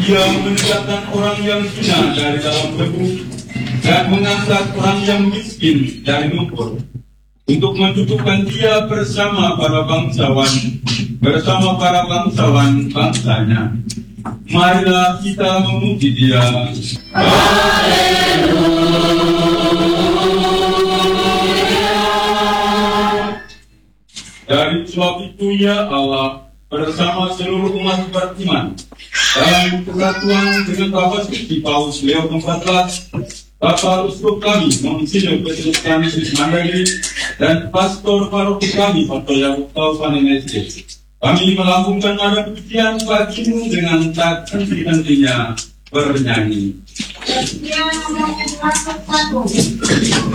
Dia menegakkan orang yang hina dari dalam debu dan mengangkat orang yang miskin dari lumpur, untuk mendudukkan dia bersama para bangsawan bangsanya. Marilah kita memuji dia. Dari sebab itu ya Allah, bersama seluruh umat beriman, dalam kesatuan dengan Bapak Suci Paus Leo XIV, Bapak Uskup kami, Monsinyur Petrus Kanisius Mandiri, dan Pastor Paroki kami, Pastor Yakub Taufan MSc, kami melambungkan nada pujian bagimu dengan tak henti-hentinya bernyanyi.